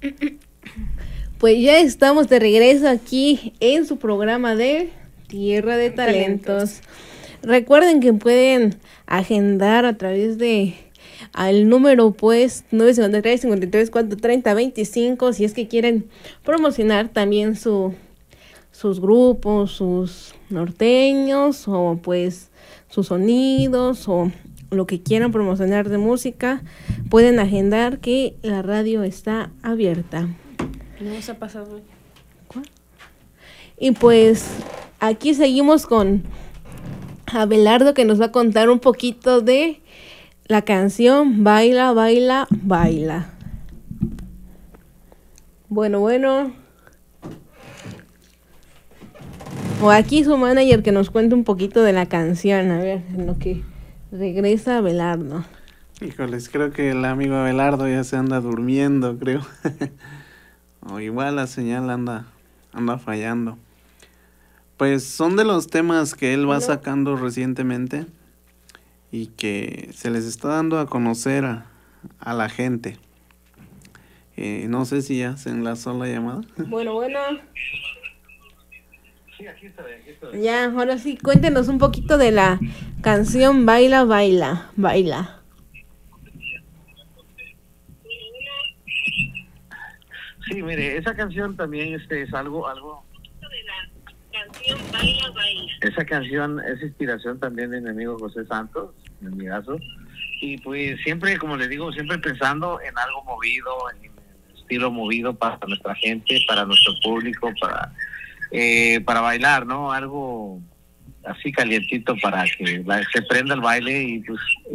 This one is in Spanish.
Pues ya estamos de regreso aquí en su programa de Tierra de Talentos. Recuerden que pueden agendar a través de al número pues 953 53 430 25 si es que quieren promocionar también sus grupos, sus norteños o pues sus sonidos o lo que quieran promocionar de música, pueden agendar que la radio está abierta. No se ha pasado. ¿Cuál? Y pues aquí seguimos con Abelardo, que nos va a contar un poquito de la canción Baila, Baila, Baila. Bueno. O aquí su manager que nos cuente un poquito de la canción, a ver, en lo que regresa Abelardo. Híjoles, creo que el amigo Abelardo ya se anda durmiendo, creo. O igual la señal anda fallando. Pues son de los temas que él va sacando recientemente y que se les está dando a conocer a la gente. No sé si ya se enlazó la llamada. Bueno. Sí, aquí estoy. Ya, ahora sí, cuéntenos un poquito de la canción Baila, Baila, Baila. Sí, mire, esa canción también es algo. Esa canción es inspiración también de mi amigo José Santos, mi amigazo. Y pues siempre, como le digo, siempre pensando en algo movido, en estilo movido para nuestra gente, para nuestro público, para bailar, ¿no? Algo así calientito para que se prenda el baile y pues